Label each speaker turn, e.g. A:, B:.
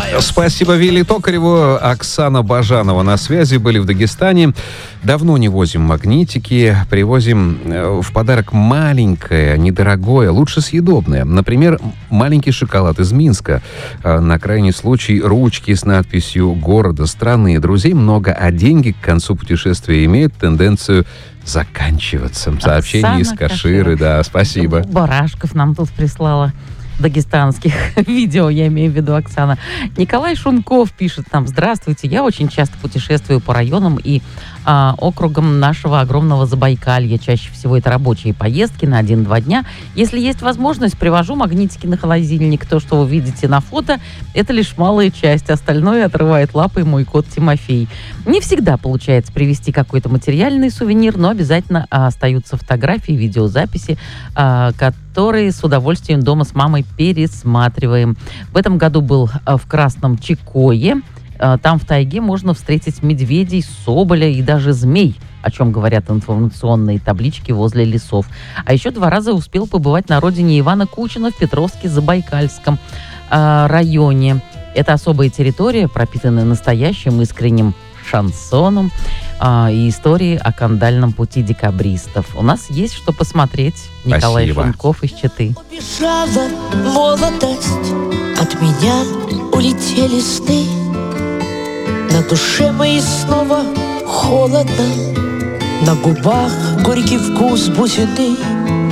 A: знаю.
B: Спасибо Вилли Токареву. Оксана Бажанова на связи. Были в Дагестане. Давно не возим магнитики. Привозим в подарок маленькое, недорогое, лучше съедобное. Например, маленький шоколад из Минска. На крайний случай ручки с надписью города, страны. Друзей много, а деньги к концу путешествия имеют тенденцию заканчиваться. Сообщение из Каширы. Да, спасибо.
C: Барашков нам тут прислала. Дагестанских видео, я имею в виду Оксана. Николай Шунков пишет нам: здравствуйте, я очень часто путешествую по районам и округам нашего огромного Забайкалья. Чаще всего это рабочие поездки на 1-2 дня. Если есть возможность, привожу магнитики на холодильник. То, что вы видите на фото, это лишь малая часть. Остальное отрывает лапой мой кот Тимофей. Не всегда получается привезти какой-то материальный сувенир, но обязательно остаются фотографии, видеозаписи, которые с удовольствием дома с мамой пересматриваем. В этом году был в Красном Чекое. Там в тайге можно встретить медведей, соболя и даже змей, о чем говорят информационные таблички возле лесов. А еще 2 раза успел побывать на родине Ивана Кучина в Петровске-Забайкальском районе. Это особая территория, пропитанная настоящим искренним шансоном и истории о кандальном пути декабристов. У нас есть что посмотреть. Николай
B: Спасибо.
C: Шунков из Читы.
A: Убежала молодость, от меня улетели сны. На душе моей снова холодно, на губах горький вкус бусины.